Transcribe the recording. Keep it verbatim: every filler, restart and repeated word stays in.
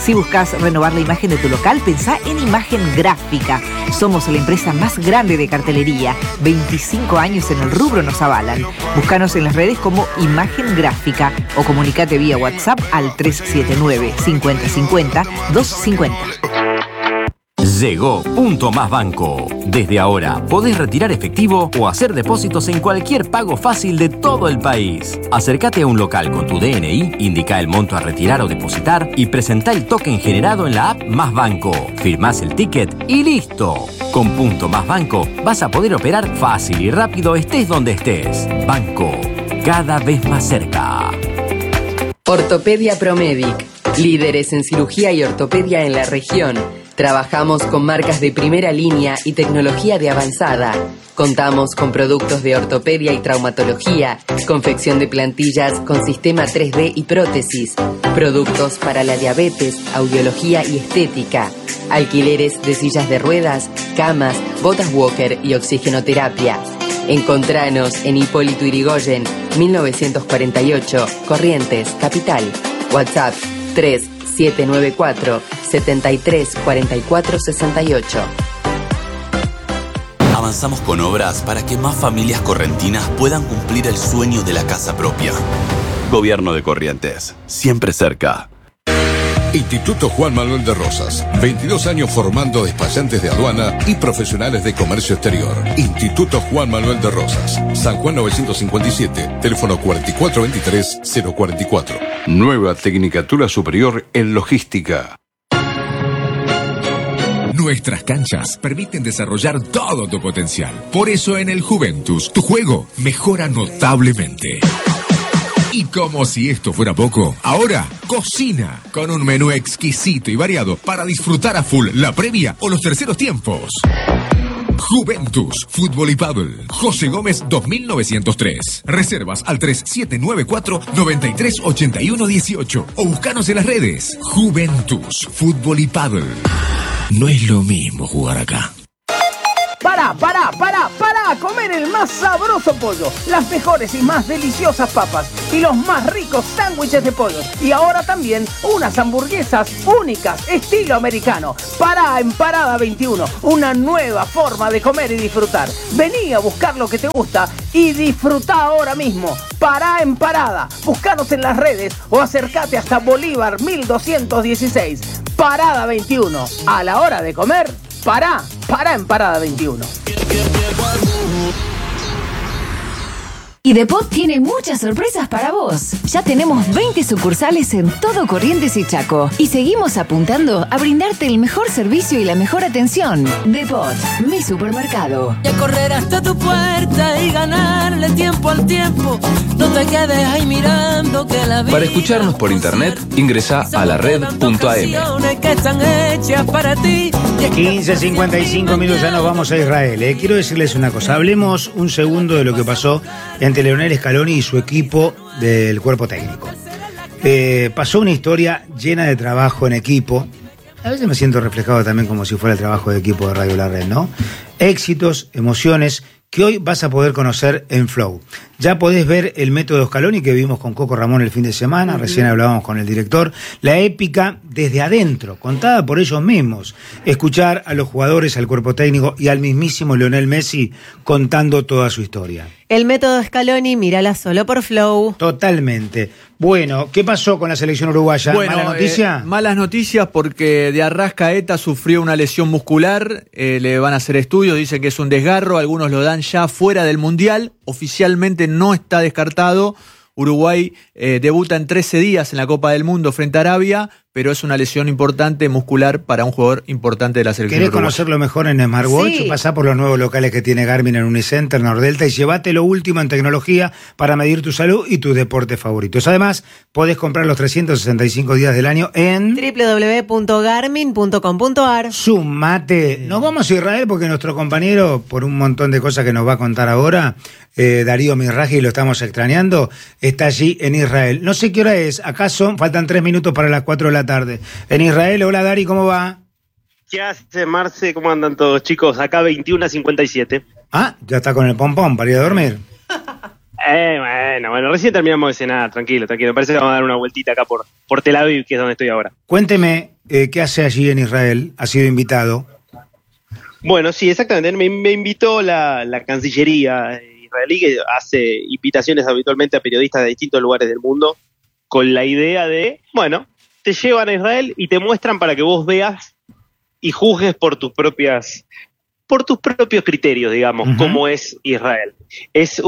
Si buscas renovar la imagen de tu local, pensá en Imagen Gráfica. Somos la empresa más grande de cartelería. veinticinco años en el rubro nos avalan. Búscanos en las redes como Imagen Gráfica o comunicate vía WhatsApp al tres siete nueve, cincuenta cincuenta, doscientos cincuenta. Llegó Punto Más Banco. Desde ahora podés retirar efectivo o hacer depósitos en cualquier pago fácil de todo el país. Acércate a un local con tu D N I, indica el monto a retirar o depositar y presentá el token generado en la app Más Banco. Firmás el ticket y listo. Con Punto Más Banco vas a poder operar fácil y rápido estés donde estés. Banco, cada vez más cerca. Ortopedia Promedic. Líderes en cirugía y ortopedia en la región. Trabajamos con marcas de primera línea y tecnología de avanzada. Contamos con productos de ortopedia y traumatología, confección de plantillas con sistema tres D y prótesis, productos para la diabetes, audiología y estética, alquileres de sillas de ruedas, camas, botas walker y oxigenoterapia. Encontranos en Hipólito Yrigoyen, mil novecientos cuarenta y ocho, Corrientes, Capital. WhatsApp tres siete nueve cuatro, setenta y tres, cuarenta y cuatro, sesenta y ocho. Avanzamos con obras para que más familias correntinas puedan cumplir el sueño de la casa propia. Gobierno de Corrientes, siempre cerca. Instituto Juan Manuel de Rosas, veintidós años formando despachantes de aduana y profesionales de comercio exterior. Instituto Juan Manuel de Rosas, San Juan novecientos cincuenta y siete, teléfono cuatro cuatro dos tres, cero cuatro cuatro. Nueva Tecnicatura Superior en Logística. Nuestras canchas permiten desarrollar todo tu potencial. Por eso en el Juventus, tu juego mejora notablemente. Y como si esto fuera poco, ahora cocina con un menú exquisito y variado para disfrutar a full la previa o los terceros tiempos. Juventus, Fútbol y Paddle. José Gómez dos mil novecientos tres. Reservas al tres siete nueve cuatro, nueve tres ocho uno uno ocho o buscanos en las redes. Juventus, Fútbol y Paddle. No es lo mismo jugar acá. Para, para, para, para comer el más sabroso pollo, las mejores y más deliciosas papas y los más ricos sándwiches de pollo. Y ahora también unas hamburguesas únicas, estilo americano. Pará en Parada veintiuno, una nueva forma de comer y disfrutar. Vení a buscar lo que te gusta y disfrutá ahora mismo. Pará en Parada, buscanos en las redes o acércate hasta Bolívar mil doscientos dieciséis. Parada veintiuno, a la hora de comer, pará, pará en Parada veintiuno. Y Depot tiene muchas sorpresas para vos. Ya tenemos veinte sucursales en todo Corrientes y Chaco. Y seguimos apuntando a brindarte el mejor servicio y la mejor atención. Depot, mi supermercado. Y a correr hasta tu puerta y ganarle tiempo al tiempo. No te quedes ahí mirando que la vida... Para escucharnos por internet, ingresa a la red punto a m. que están hechas para ti. quince cincuenta y cinco minutos, ya nos vamos a Israel. ¿eh? Quiero decirles una cosa. Hablemos un segundo de lo que pasó entre Leonel Scaloni y su equipo del cuerpo técnico. Eh, pasó una historia llena de trabajo en equipo. A veces me siento reflejado también como si fuera el trabajo de equipo de Radio La Red, ¿no? Éxitos, emociones que hoy vas a poder conocer en Flow. Ya podés ver el método Scaloni que vimos con Coco Ramón el fin de semana, uh-huh. Recién hablábamos con el director, la épica desde adentro, contada por ellos mismos. Escuchar a los jugadores, al cuerpo técnico y al mismísimo Lionel Messi contando toda su historia. El método Scaloni, mírala solo por Flow. Totalmente. Bueno, ¿qué pasó con la selección uruguaya? Bueno, ¿Mala noticia? Eh, malas noticias porque de Arrascaeta sufrió una lesión muscular, eh, le van a hacer estudios, dicen que es un desgarro, algunos lo dan ya fuera del Mundial, oficialmente no está descartado. Uruguay eh, debuta en trece días en la Copa del Mundo frente a Arabia, pero es una lesión importante muscular para un jugador importante de la selección ¿Querés uruguaya. conocerlo mejor en Smartwatch? Sí. Pasá por los nuevos locales que tiene Garmin en Unicenter, Nordelta y llévate lo último en tecnología para medir tu salud y tus deportes favoritos. Además, podés comprar los trescientos sesenta y cinco días del año en doble u doble u doble u punto garmin punto com punto a r. Sumate. Nos vamos a Israel porque nuestro compañero, por un montón de cosas que nos va a contar ahora, eh, Darío Mizrahi, lo estamos extrañando, está allí en Israel. No sé qué hora es, ¿acaso? Faltan tres minutos para las cuatro de la tarde. En Israel, hola Dari, ¿cómo va? ¿Qué hace, Marce? ¿Cómo andan todos, chicos? Acá veintiuno a cincuenta y siete. Ah, ya está con el pompón para ir a dormir. Eh, bueno, bueno, recién terminamos de cenar, tranquilo, tranquilo. Parece que vamos a dar una vueltita acá por, por Tel Aviv, que es donde estoy ahora. Cuénteme, eh, ¿qué hace allí en Israel? Ha sido invitado. Bueno, sí, exactamente. Me, me invitó la, la Cancillería israelí, que hace invitaciones habitualmente a periodistas de distintos lugares del mundo, con la idea de, bueno, te llevan a Israel y te muestran para que vos veas y juzgues por tus propias, por tus propios criterios, digamos, uh-huh. cómo es Israel. Es